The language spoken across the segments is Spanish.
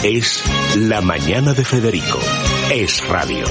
Es La Mañana de Federico. Es radio.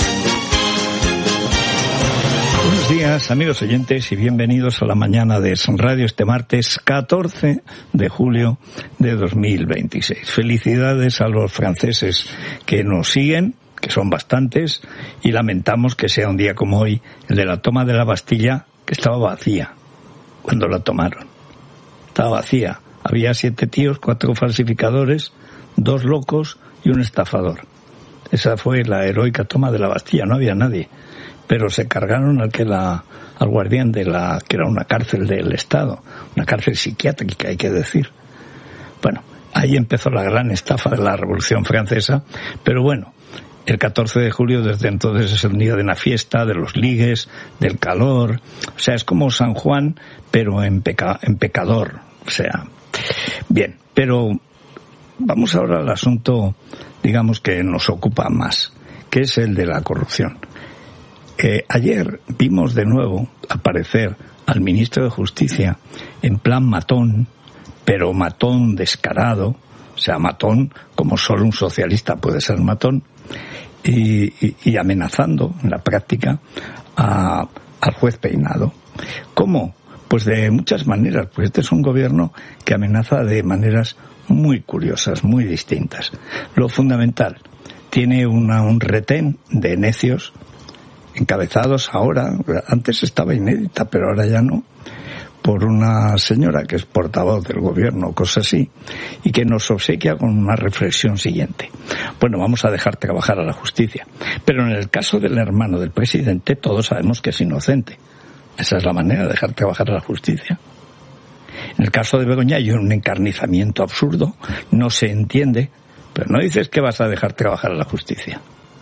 Buenos días, amigos oyentes, y bienvenidos a La Mañana de Es Radio este martes 14 de julio de 2026. Felicidades a los franceses que nos siguen, que son bastantes, y lamentamos que sea un día como hoy, el de la toma de la Bastilla, que estaba vacía cuando la tomaron. Estaba vacía. Había 7 tíos, 4 falsificadores, 2 locos y un estafador. Esa fue la heroica toma de la Bastilla, no había nadie. Pero se cargaron al guardián de que era una cárcel del Estado, una cárcel psiquiátrica, hay que decir. Bueno, ahí empezó la gran estafa de la Revolución Francesa, pero bueno, el 14 de julio desde entonces es el día de la fiesta, de los ligues, del calor, o sea, es como San Juan, pero en pecador, o sea, bien, pero vamos ahora al asunto, digamos, que nos ocupa más, que es el de la corrupción. Ayer vimos de nuevo aparecer al ministro de Justicia en plan matón, pero matón descarado, o sea, matón como solo un socialista puede ser matón, y amenazando en la práctica al juez Peinado. ¿Cómo? Pues de muchas maneras, pues este es un gobierno que amenaza de maneras muy curiosas, muy distintas. Lo fundamental, tiene un retén de necios encabezados ahora, antes estaba inédita, pero ahora ya no, por una señora que es portavoz del gobierno, cosas así, y que nos obsequia con una reflexión siguiente. Bueno, vamos a dejar trabajar a la justicia, pero en el caso del hermano del presidente todos sabemos que es inocente. Esa es la manera de dejar trabajar a la justicia. En el caso de Begoña hay un encarnizamiento absurdo, no se entiende, pero no dices que vas a dejar trabajar a la justicia.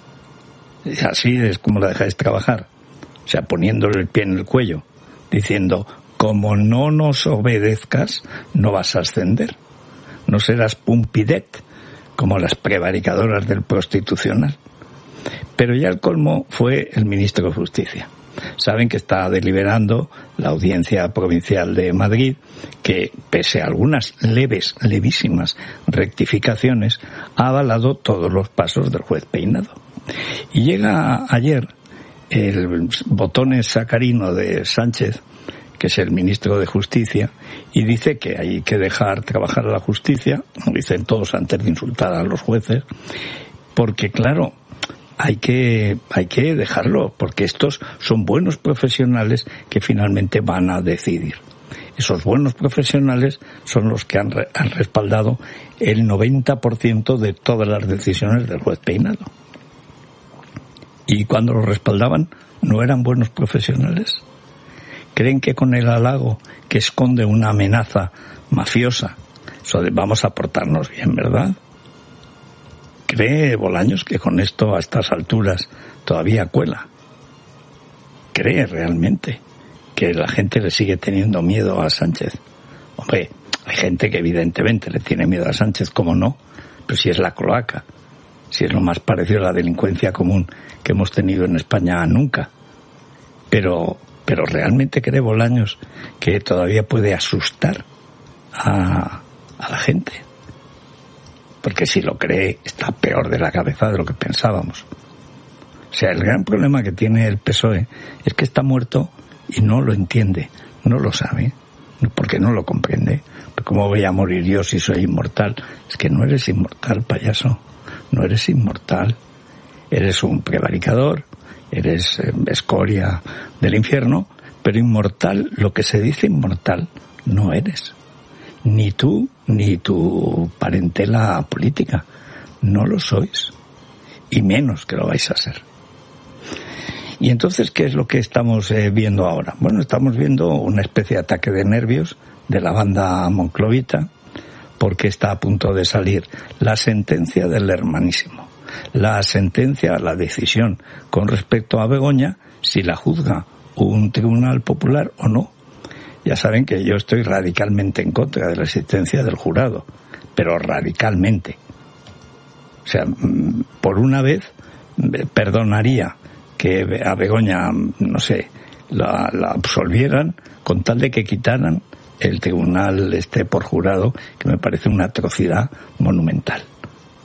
Y así es como la dejáis trabajar, o sea, poniéndole el pie en el cuello, diciendo, como no nos obedezcas, no vas a ascender, no serás pumpidet, como las prevaricadoras del Prostitucional. Pero ya el colmo fue el ministro de Justicia. Saben que está deliberando la Audiencia Provincial de Madrid, que pese a algunas levísimas rectificaciones, ha avalado todos los pasos del juez Peinado. Y llega ayer el botones sacarino de Sánchez, que es el ministro de Justicia, y dice que hay que dejar trabajar a la justicia, lo dicen todos antes de insultar a los jueces, porque claro, hay que dejarlo, porque estos son buenos profesionales que finalmente van a decidir. Esos buenos profesionales son los que han respaldado el 90% de todas las decisiones del juez Peinado. Y cuando los respaldaban, ¿no eran buenos profesionales? ¿Creen que con el halago que esconde una amenaza mafiosa, eso de vamos a portarnos bien, verdad? ¿Cree Bolaños que con esto a estas alturas todavía cuela? ¿Cree realmente que la gente le sigue teniendo miedo a Sánchez? Hombre, hay gente que evidentemente le tiene miedo a Sánchez, ¿cómo no? Pero si es la cloaca, si es lo más parecido a la delincuencia común que hemos tenido en España nunca. Pero ¿realmente cree Bolaños que todavía puede asustar a la gente? Porque si lo cree, está peor de la cabeza de lo que pensábamos. O sea, el gran problema que tiene el PSOE es que está muerto y no lo entiende, no lo sabe, porque no lo comprende. ¿Cómo voy a morir yo si soy inmortal? Es que no eres inmortal, payaso, no eres inmortal. Eres un prevaricador, eres escoria del infierno, pero inmortal, lo que se dice inmortal, no eres. Ni tú, ni tu parentela política. No lo sois. Y menos que lo vais a ser. Y entonces, ¿qué es lo que estamos viendo ahora? Bueno, estamos viendo una especie de ataque de nervios de la banda monclovita, porque está a punto de salir la sentencia del hermanísimo. La sentencia, la decisión con respecto a Begoña, si la juzga un tribunal popular o no. Ya saben que yo estoy radicalmente en contra de la existencia del jurado, pero radicalmente. O sea, por una vez perdonaría que a Begoña, no sé, la absolvieran con tal de que quitaran el tribunal por jurado, que me parece una atrocidad monumental.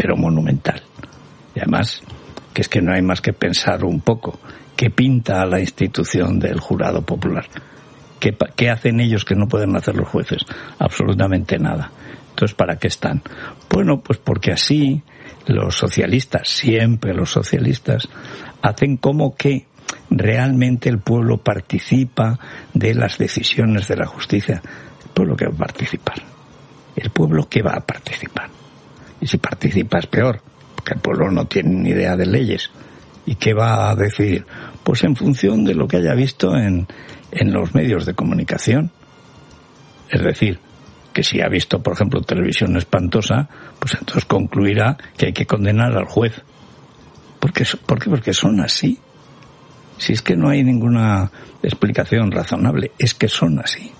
pero monumental. Y además, que es que no hay más que pensar un poco qué pinta a la institución del jurado popular. ¿Qué hacen ellos que no pueden hacer los jueces? Absolutamente nada. Entonces, ¿para qué están? Bueno, pues porque así los socialistas, siempre los socialistas, hacen como que realmente el pueblo participa de las decisiones de la justicia. El pueblo que va a participar. El pueblo que va a participar. Y si participa es peor, porque el pueblo no tiene ni idea de leyes. ¿Y qué va a decidir? Pues en función de lo que haya visto en los medios de comunicación. Es decir, que si ha visto, por ejemplo, televisión espantosa, pues entonces concluirá que hay que condenar al juez. ¿Por qué? Porque son así. Si es que no hay ninguna explicación razonable, es que son así.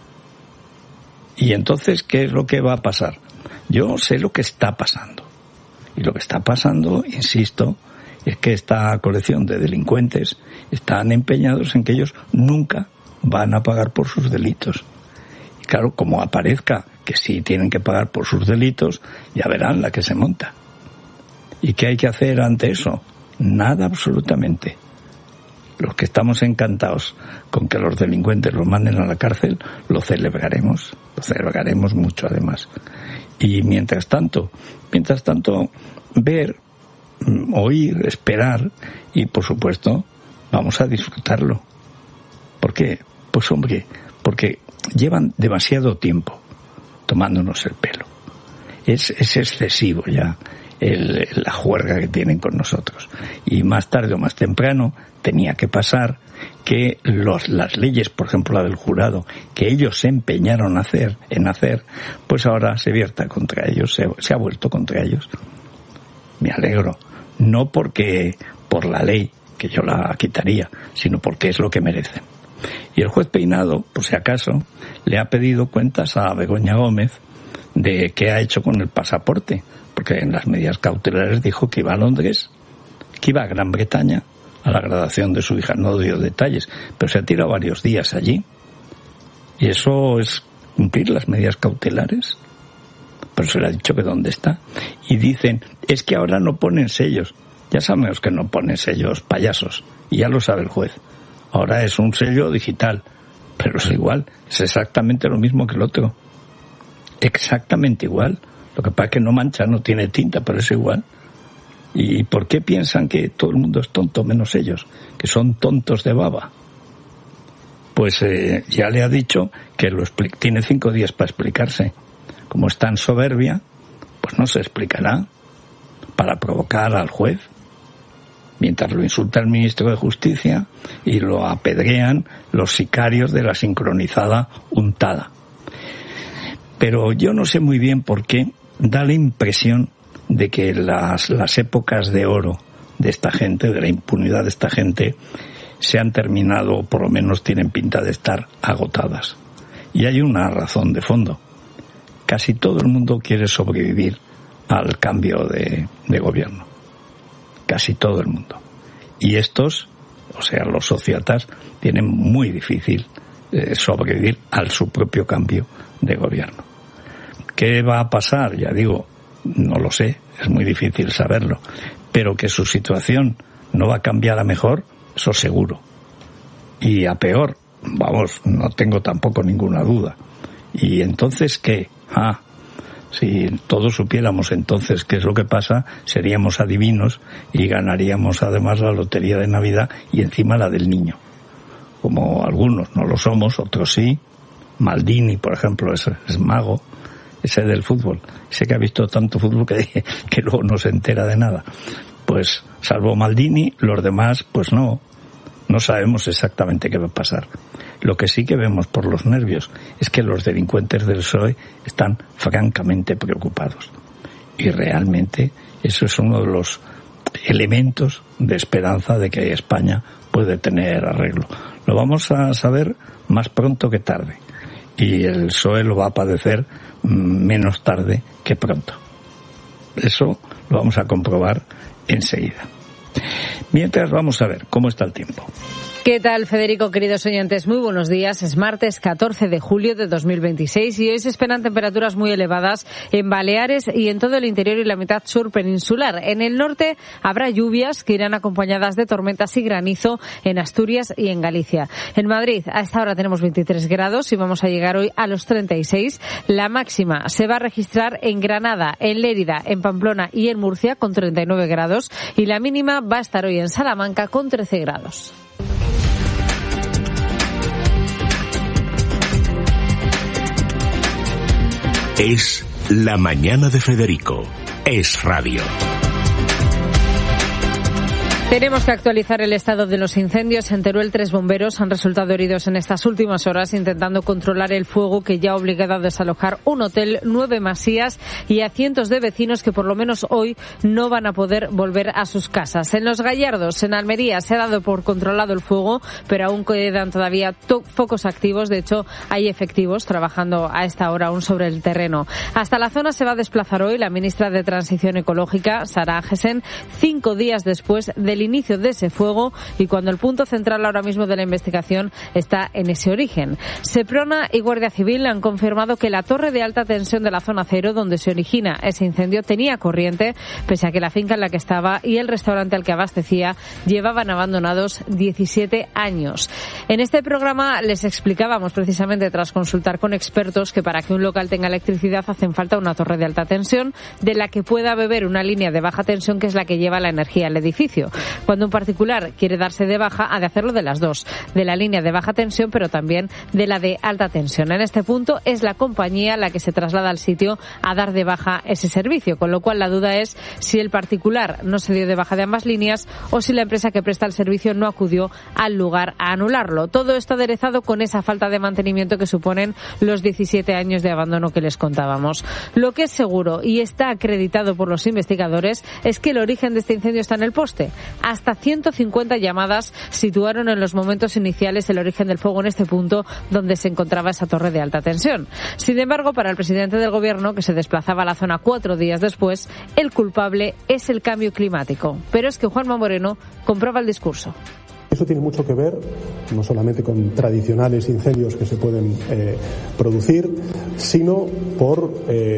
Y entonces, ¿qué es lo que va a pasar? Yo sé lo que está pasando. Y lo que está pasando, insisto, es que esta colección de delincuentes están empeñados en que ellos nunca van a pagar por sus delitos. Y claro, como aparezca que sí tienen que pagar por sus delitos, ya verán la que se monta. ¿Y qué hay que hacer ante eso? Nada, absolutamente. Los que estamos encantados con que los delincuentes los manden a la cárcel, lo celebraremos mucho además. Y mientras tanto, ver, oír, esperar y por supuesto vamos a disfrutarlo. ¿Por qué? Pues hombre, porque llevan demasiado tiempo tomándonos el pelo. Es excesivo ya la juerga que tienen con nosotros. Y más tarde o más temprano tenía que pasar que las leyes, por ejemplo la del jurado, que ellos se empeñaron en hacer, pues ahora se vierta contra ellos, se ha vuelto contra ellos. Me alegro. No porque por la ley, que yo la quitaría, sino porque es lo que merecen. Y el juez Peinado, por si acaso, le ha pedido cuentas a Begoña Gómez de qué ha hecho con el pasaporte, porque en las medidas cautelares dijo que iba a Londres, que iba a Gran Bretaña, a la graduación de su hija, no dio detalles, pero se ha tirado varios días allí. Y eso es cumplir las medidas cautelares. Pero se le ha dicho que dónde está. Y dicen, es que ahora no ponen sellos. Ya sabemos que no ponen sellos payasos, y ya lo sabe el juez. Ahora es un sello digital, pero es igual, es exactamente lo mismo que el otro. Exactamente igual. Lo que pasa es que no mancha, no tiene tinta, pero es igual. ¿Y por qué piensan que todo el mundo es tonto menos ellos? Que son tontos de baba. Pues ya le ha dicho que tiene 5 días para explicarse. Como es tan soberbia, pues no se explicará para provocar al juez. Mientras lo insulta el ministro de Justicia y lo apedrean los sicarios de la sincronizada untada. Pero yo no sé muy bien por qué da la impresión de que las épocas de oro de esta gente, de la impunidad de esta gente, se han terminado, o por lo menos tienen pinta de estar agotadas. Y hay una razón de fondo. Casi todo el mundo quiere sobrevivir al cambio de gobierno. Casi todo el mundo. Y estos, o sea, los sociópatas, tienen muy difícil sobrevivir al su propio cambio de gobierno. ¿Qué va a pasar? Ya digo, no lo sé, es muy difícil saberlo. Pero que su situación no va a cambiar a mejor, eso seguro. Y a peor, vamos, no tengo tampoco ninguna duda. ¿Y entonces qué? Si todos supiéramos entonces qué es lo que pasa, seríamos adivinos y ganaríamos además la lotería de Navidad y encima la del niño. Como algunos no lo somos, otros sí. Maldini, por ejemplo, es mago, ese del fútbol. Ese que ha visto tanto fútbol que luego no se entera de nada. Pues salvo Maldini, los demás pues no sabemos exactamente qué va a pasar. Lo que sí que vemos por los nervios es que los delincuentes del PSOE están francamente preocupados. Y realmente eso es uno de los elementos de esperanza de que España puede tener arreglo. Lo vamos a saber más pronto que tarde. Y el PSOE lo va a padecer menos tarde que pronto. Eso lo vamos a comprobar enseguida. Mientras vamos a ver cómo está el tiempo. ¿Qué tal, Federico, queridos oyentes? Muy buenos días. Es martes 14 de julio de 2026 y hoy se esperan temperaturas muy elevadas en Baleares y en todo el interior y la mitad sur peninsular. En el norte habrá lluvias que irán acompañadas de tormentas y granizo en Asturias y en Galicia. En Madrid, a esta hora tenemos 23 grados y vamos a llegar hoy a los 36. La máxima se va a registrar en Granada, en Lérida, en Pamplona y en Murcia con 39 grados y la mínima va a estar hoy en Salamanca con 13 grados. Es La Mañana de Federico. Es radio. Tenemos que actualizar el estado de los incendios. En Teruel, 3 bomberos han resultado heridos en estas últimas horas intentando controlar el fuego que ya ha obligado a desalojar un hotel, 9 masías y a cientos de vecinos que por lo menos hoy no van a poder volver a sus casas. En Los Gallardos, en Almería, se ha dado por controlado el fuego, pero aún quedan todavía focos activos. De hecho, hay efectivos trabajando a esta hora aún sobre el terreno. Hasta la zona se va a desplazar hoy la ministra de Transición Ecológica, Sara Agesen, 5 días después del inicio de ese fuego y cuando el punto central ahora mismo de la investigación está en ese origen. Seprona y Guardia Civil han confirmado que la torre de alta tensión de la zona cero, donde se origina ese incendio, tenía corriente, pese a que la finca en la que estaba y el restaurante al que abastecía llevaban abandonados 17 años. En este programa les explicábamos precisamente, tras consultar con expertos, que para que un local tenga electricidad hacen falta una torre de alta tensión de la que pueda beber una línea de baja tensión, que es la que lleva la energía al edificio. Cuando un particular quiere darse de baja, ha de hacerlo de las dos, de la línea de baja tensión, pero también de la de alta tensión. En este punto es la compañía la que se traslada al sitio a dar de baja ese servicio, con lo cual la duda es si el particular no se dio de baja de ambas líneas o si la empresa que presta el servicio no acudió al lugar a anularlo. Todo esto aderezado con esa falta de mantenimiento que suponen los 17 años de abandono que les contábamos. Lo que es seguro y está acreditado por los investigadores es que el origen de este incendio está en el poste. Hasta 150 llamadas situaron en los momentos iniciales el origen del fuego en este punto donde se encontraba esa torre de alta tensión. Sin embargo, para el presidente del Gobierno, que se desplazaba a la zona 4 días después, el culpable es el cambio climático. Pero es que Juanma Moreno comprueba el discurso. Eso tiene mucho que ver no solamente con tradicionales incendios que se pueden producir, sino por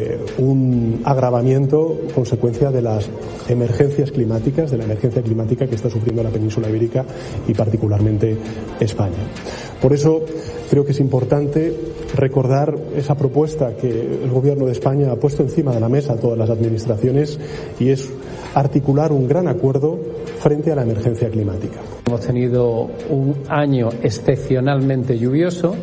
un agravamiento consecuencia de las emergencias climáticas, de la emergencia climática que está sufriendo la península ibérica y particularmente España. Por eso creo que es importante recordar esa propuesta que el Gobierno de España ha puesto encima de la mesa a todas las administraciones y es articular un gran acuerdo frente a la emergencia climática. Hemos tenido un año excepcionalmente lluvioso,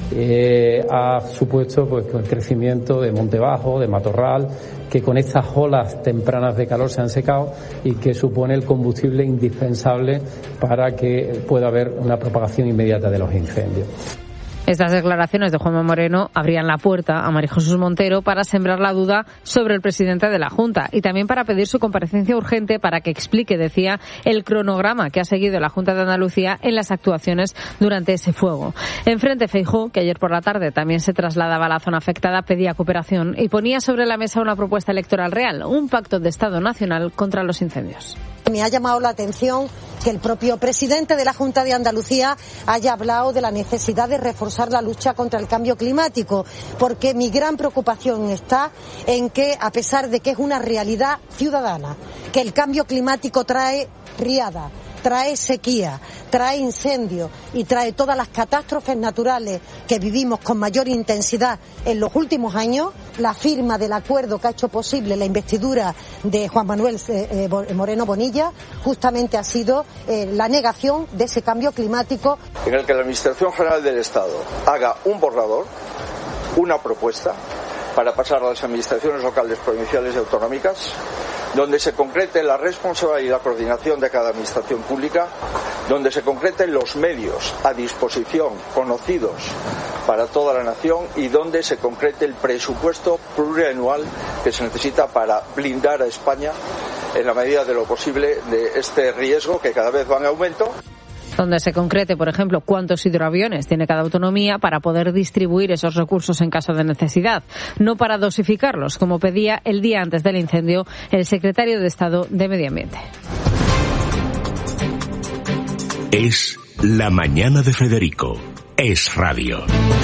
ha supuesto pues el crecimiento de monte bajo, de matorral, que con estas olas tempranas de calor se han secado y que supone el combustible indispensable para que pueda haber una propagación inmediata de los incendios. Estas declaraciones de Juanma Moreno abrían la puerta a María Jesús Montero para sembrar la duda sobre el presidente de la Junta y también para pedir su comparecencia urgente para que explique, decía, el cronograma que ha seguido la Junta de Andalucía en las actuaciones durante ese fuego. Enfrente, Feijóo, que ayer por la tarde también se trasladaba a la zona afectada, pedía cooperación y ponía sobre la mesa una propuesta electoral real, un pacto de Estado nacional contra los incendios. Me ha llamado la atención que el propio presidente de la Junta de Andalucía haya hablado de la necesidad de reforzar la lucha contra el cambio climático, porque mi gran preocupación está en que, a pesar de que es una realidad ciudadana, que el cambio climático trae riada, trae sequía, trae incendios y trae todas las catástrofes naturales que vivimos con mayor intensidad en los últimos años, la firma del acuerdo que ha hecho posible la investidura de Juan Manuel Moreno Bonilla justamente ha sido la negación de ese cambio climático. En el que la Administración General del Estado haga un borrador, una propuesta, para pasar a las administraciones locales, provinciales y autonómicas, donde se concrete la responsabilidad y la coordinación de cada administración pública, donde se concreten los medios a disposición conocidos para toda la nación y donde se concrete el presupuesto plurianual que se necesita para blindar a España en la medida de lo posible de este riesgo que cada vez va en aumento. Donde se concrete, por ejemplo, cuántos hidroaviones tiene cada autonomía para poder distribuir esos recursos en caso de necesidad, no para dosificarlos, como pedía el día antes del incendio el secretario de Estado de Medio Ambiente. Es La mañana de Federico. Es radio.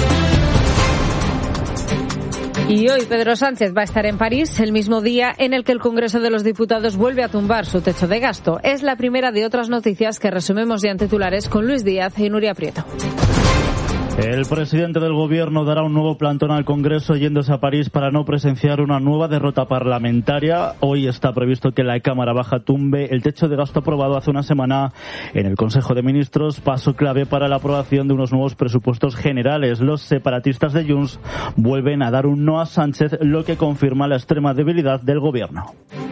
Y hoy Pedro Sánchez va a estar en París, el mismo día en el que el Congreso de los Diputados vuelve a tumbar su techo de gasto. Es la primera de otras noticias que resumimos ya en titulares con Luis Díaz y Nuria Prieto. El presidente del Gobierno dará un nuevo plantón al Congreso yéndose a París para no presenciar una nueva derrota parlamentaria. Hoy está previsto que la Cámara Baja tumbe el techo de gasto aprobado hace una semana en el Consejo de Ministros, paso clave para la aprobación de unos nuevos presupuestos generales. Los separatistas de Junts vuelven a dar un no a Sánchez, lo que confirma la extrema debilidad del Gobierno.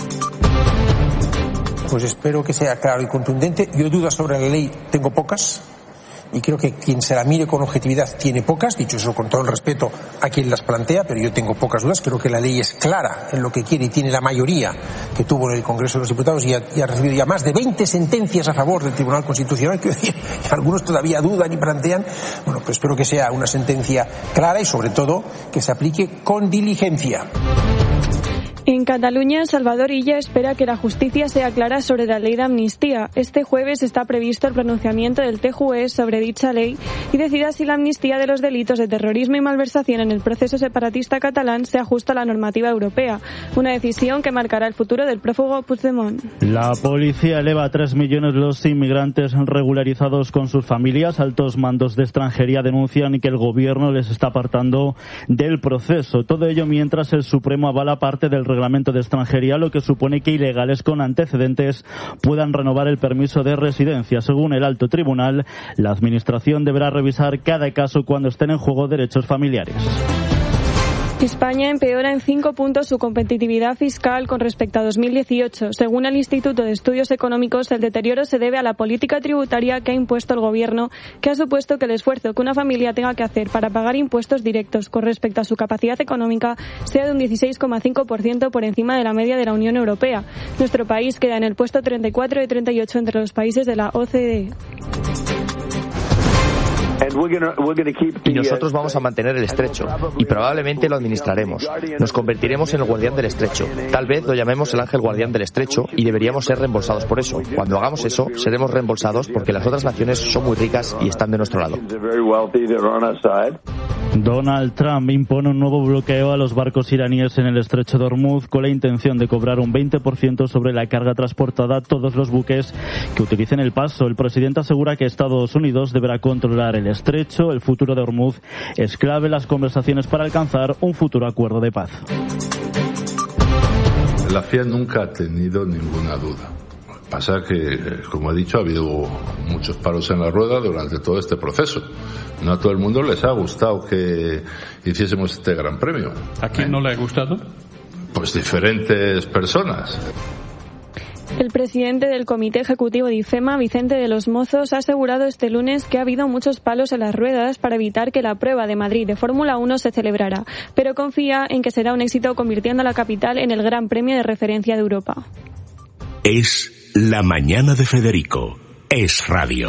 Pues espero que sea claro y contundente. Yo dudas sobre la ley tengo pocas. Y creo que quien se la mire con objetividad tiene pocas, dicho eso con todo el respeto a quien las plantea, pero yo tengo pocas dudas. Creo que la ley es clara en lo que quiere y tiene la mayoría que tuvo en el Congreso de los Diputados y ha recibido ya más de 20 sentencias a favor del Tribunal Constitucional, que algunos todavía dudan y plantean. Bueno, pues espero que sea una sentencia clara y sobre todo que se aplique con diligencia. En Cataluña, Salvador Illa espera que la justicia sea clara sobre la ley de amnistía. Este jueves está previsto el pronunciamiento del TJUE sobre dicha ley y decida si la amnistía de los delitos de terrorismo y malversación en el proceso separatista catalán se ajusta a la normativa europea. Una decisión que marcará el futuro del prófugo Puigdemont. La policía eleva a 3 millones los inmigrantes regularizados con sus familias. Altos mandos de extranjería denuncian que el gobierno les está apartando del proceso. Todo ello mientras el Supremo avala parte del reglamento de extranjería, lo que supone que ilegales con antecedentes puedan renovar el permiso de residencia. Según el alto tribunal, la administración deberá revisar cada caso cuando estén en juego derechos familiares. España empeora en 5 puntos su competitividad fiscal con respecto a 2018. Según el Instituto de Estudios Económicos, el deterioro se debe a la política tributaria que ha impuesto el Gobierno, que ha supuesto que el esfuerzo que una familia tenga que hacer para pagar impuestos directos con respecto a su capacidad económica sea de un 16,5% por encima de la media de la Unión Europea. Nuestro país queda en el puesto 34 de 38 entre los países de la OCDE. Y nosotros vamos a mantener el estrecho, y probablemente lo administraremos. Nos convertiremos en el guardián del estrecho. Tal vez lo llamemos el ángel guardián del estrecho y deberíamos ser reembolsados por eso. Cuando hagamos eso, seremos reembolsados porque las otras naciones son muy ricas y están de nuestro lado. Donald Trump impone un nuevo bloqueo a los barcos iraníes en el estrecho de Hormuz con la intención de cobrar un 20% sobre la carga transportada a todos los buques que utilicen el paso. El presidente asegura que Estados Unidos deberá controlar el estrecho. El futuro de Hormuz es clave en las conversaciones para alcanzar un futuro acuerdo de paz. La FIA nunca ha tenido ninguna duda. Pasa que, como he dicho, ha habido muchos palos en la rueda durante todo este proceso. No a todo el mundo les ha gustado que hiciésemos este gran premio. ¿A quién no le ha gustado? Pues diferentes personas. El presidente del Comité Ejecutivo de IFEMA, Vicente de los Mozos, ha asegurado este lunes que ha habido muchos palos en las ruedas para evitar que la prueba de Madrid de Fórmula 1 se celebrara, pero confía en que será un éxito convirtiendo a la capital en el gran premio de referencia de Europa. Es la mañana de Federico. Es radio.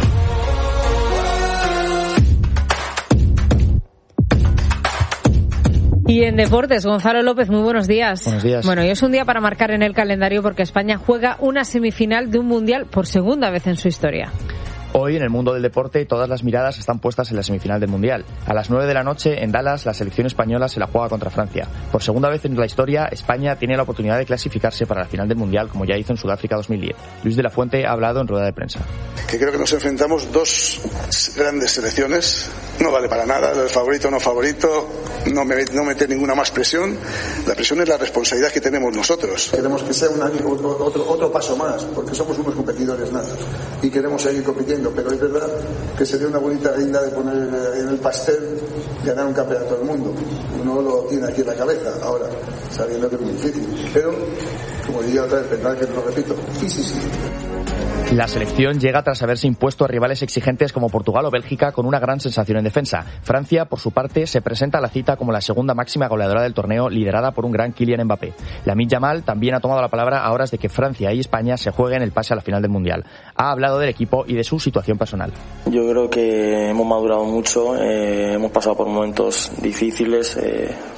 Y en deportes, Gonzalo López, muy buenos días. Buenos días. Bueno, hoy es un día para marcar en el calendario porque España juega una semifinal de un mundial por segunda vez en su historia. Hoy, en el mundo del deporte, todas las miradas están puestas en la semifinal del Mundial. A las 9 de la noche, en Dallas, la selección española se la juega contra Francia. Por segunda vez en la historia, España tiene la oportunidad de clasificarse para la final del Mundial, como ya hizo en Sudáfrica 2010. Luis de la Fuente ha hablado en rueda de prensa. Que creo que nos enfrentamos dos grandes selecciones. No vale para nada, el favorito o no favorito, no meter ninguna más presión. La presión es la responsabilidad que tenemos nosotros. Queremos que sea otro paso más, porque somos unos competidores natos y queremos seguir compitiendo. Pero es verdad que sería una bonita guinda de poner en el pastel ganar un campeonato del mundo. Uno lo tiene aquí en la cabeza ahora, sabiendo que es muy difícil. Pero, como diría otra vez, pensad que lo repito, sí. La selección llega tras haberse impuesto a rivales exigentes como Portugal o Bélgica con una gran sensación en defensa. Francia, por su parte, se presenta a la cita como la segunda máxima goleadora del torneo, liderada por un gran Kylian Mbappé. Lamine Yamal también ha tomado la palabra a horas de que Francia y España se jueguen el pase a la final del Mundial. Ha hablado del equipo y de su situación personal. Yo creo que hemos madurado mucho, hemos pasado por momentos difíciles,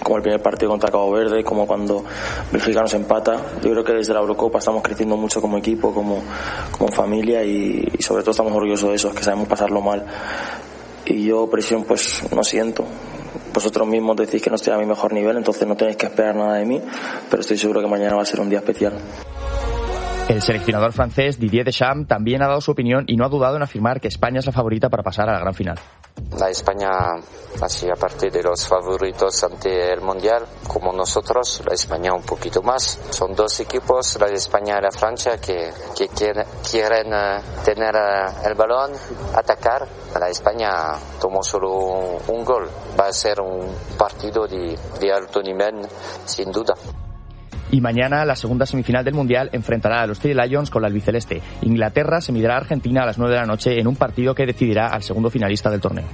como el primer partido contra Cabo Verde, como cuando Bélgica nos empata. Yo creo que desde la Eurocopa estamos creciendo mucho como equipo, como familia y sobre todo estamos orgullosos de eso, que sabemos pasarlo mal. Y yo presión pues no siento. Vosotros mismos decís que no estoy a mi mejor nivel, entonces no tenéis que esperar nada de mí, pero estoy seguro que mañana va a ser un día especial. El seleccionador francés Didier Deschamps también ha dado su opinión y no ha dudado en afirmar que España es la favorita para pasar a la gran final. La España, así aparte de los favoritos ante el Mundial, como nosotros, la España un poquito más. Son dos equipos, la de España y la Francia, que quieren tener el balón, atacar. La España tomó solo un gol. Va a ser un partido de alto nivel, sin duda. Y mañana la segunda semifinal del Mundial enfrentará a los Three Lions con la albiceleste. Inglaterra se medirá a Argentina a las 9 de la noche en un partido que decidirá al segundo finalista del torneo.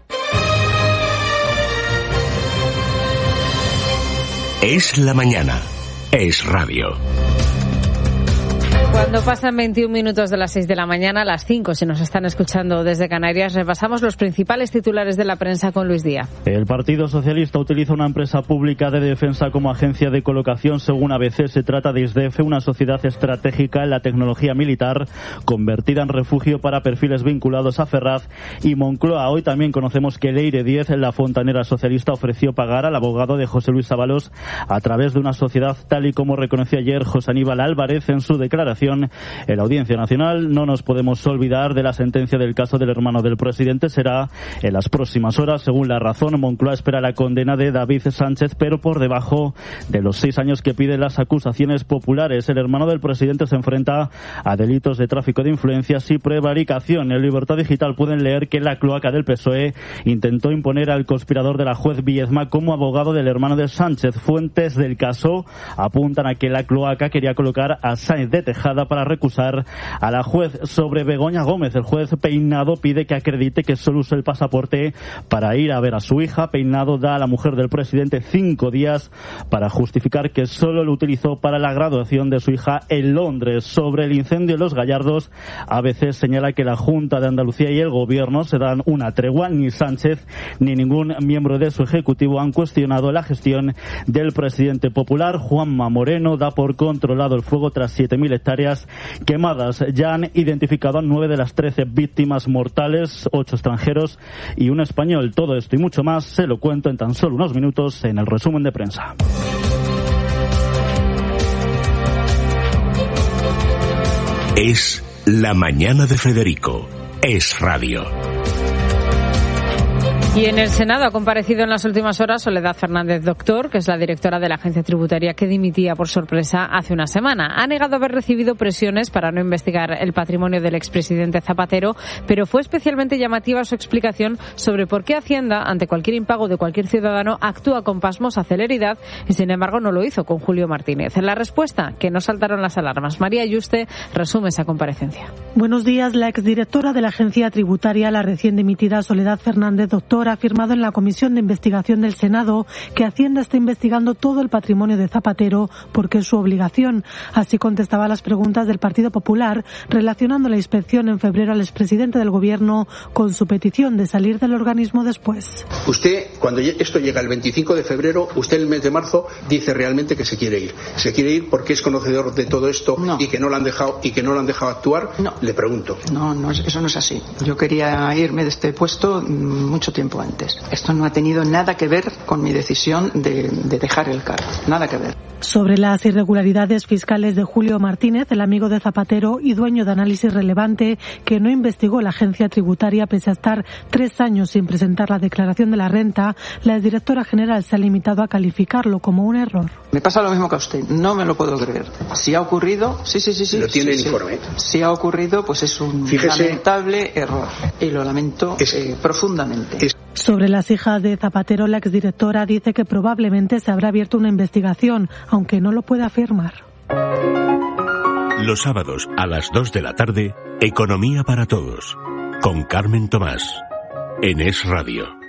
Es la mañana. Es radio. Cuando pasan 21 minutos de las 6 de la mañana, a las 5, si nos están escuchando desde Canarias, repasamos los principales titulares de la prensa con Luis Díaz. El Partido Socialista utiliza una empresa pública de defensa como agencia de colocación. Según ABC, se trata de SDF, una sociedad estratégica en la tecnología militar, convertida en refugio para perfiles vinculados a Ferraz y Moncloa. Hoy también conocemos que Leire 10, la fontanera socialista, ofreció pagar al abogado de José Luis Ábalos a través de una sociedad, tal y como reconoció ayer José Aníbal Álvarez en su declaración en la Audiencia Nacional. No nos podemos olvidar de la sentencia del caso del hermano del presidente. Será en las próximas horas. Según La Razón, Moncloa espera la condena de David Sánchez, pero por debajo de los 6 años que piden las acusaciones populares. El hermano del presidente se enfrenta a delitos de tráfico de influencias y prevaricación. En Libertad Digital pueden leer que la cloaca del PSOE intentó imponer al conspirador de la juez Viedma como abogado del hermano de Sánchez. Fuentes del caso apuntan a que la cloaca quería colocar a Sáenz de Tejada para recusar a la juez. Sobre Begoña Gómez, el juez Peinado pide que acredite que solo usó el pasaporte para ir a ver a su hija. Peinado da a la mujer del presidente 5 días para justificar que solo lo utilizó para la graduación de su hija en Londres. Sobre el incendio en Los Gallardos, ABC señala que la Junta de Andalucía y el Gobierno se dan una tregua. Ni Sánchez ni ningún miembro de su ejecutivo han cuestionado la gestión del presidente popular. Juanma Moreno da por controlado el fuego tras 7.000 hectáreas quemadas. Ya han identificado a 9 de las 13 víctimas mortales, 8 extranjeros y un español. Todo esto y mucho más se lo cuento en tan solo unos minutos en el resumen de prensa. Es la mañana de Federico. Es radio. Y en el Senado ha comparecido en las últimas horas Soledad Fernández Doctor, que es la directora de la agencia tributaria que dimitía por sorpresa hace una semana. Ha negado haber recibido presiones para no investigar el patrimonio del expresidente Zapatero, pero fue especialmente llamativa su explicación sobre por qué Hacienda, ante cualquier impago de cualquier ciudadano, actúa con pasmosa celeridad y, sin embargo, no lo hizo con Julio Martínez. En la respuesta, que no saltaron las alarmas. María Yuste resume esa comparecencia. Buenos días. La exdirectora de la agencia tributaria, la recién dimitida Soledad Fernández Doctor, ha afirmado en la Comisión de Investigación del Senado que Hacienda está investigando todo el patrimonio de Zapatero porque es su obligación. Así contestaba a las preguntas del Partido Popular relacionando la inspección en febrero al expresidente del Gobierno con su petición de salir del organismo después. Usted, cuando esto llega el 25 de febrero, usted el mes de marzo dice realmente que se quiere ir. ¿Se quiere ir porque es conocedor de todo esto y que no lo han dejado actuar? No. Le pregunto. No, eso no es así. Yo quería irme de este puesto mucho tiempo antes. Esto no ha tenido nada que ver con mi decisión de dejar el cargo. Nada que ver. Sobre las irregularidades fiscales de Julio Martínez, el amigo de Zapatero y dueño de Análisis Relevante, que no investigó la agencia tributaria pese a estar 3 años sin presentar la declaración de la renta, la exdirectora general se ha limitado a calificarlo como un error. Me pasa lo mismo que a usted. No me lo puedo creer. Si ha ocurrido, sí. Lo tiene el informe. Si ha ocurrido, pues es un lamentable error. Y lo lamento profundamente. Sobre las hijas de Zapatero, la exdirectora dice que probablemente se habrá abierto una investigación, aunque no lo puede afirmar. Los sábados a las 2 de la tarde, Economía para Todos, con Carmen Tomás, en Es Radio.